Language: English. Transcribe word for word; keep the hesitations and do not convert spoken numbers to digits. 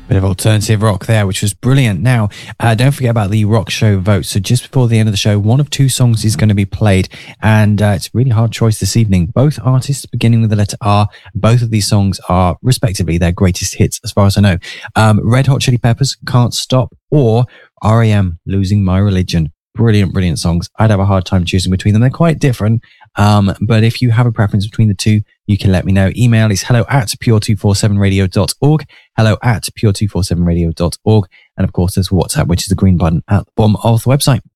Bit of alternative rock there, which was brilliant. Now, uh, don't forget about the rock show vote. So just before the end of the show, one of two songs is going to be played, and uh, it's a really hard choice this evening. Both artists beginning with the letter R. Both of these songs are, respectively, their greatest hits, as far as I know. Um, Red Hot Chili Peppers, Can't Stop, or R E M, Losing My Religion. Brilliant, brilliant songs. I'd have a hard time choosing between them. They're quite different. Um, but if you have a preference between the two, you can let me know. Email is hello at pure two forty-seven radio dot org. Hello at pure two forty-seven radio dot org. And of course, there's WhatsApp, which is the green button at the bottom of the website.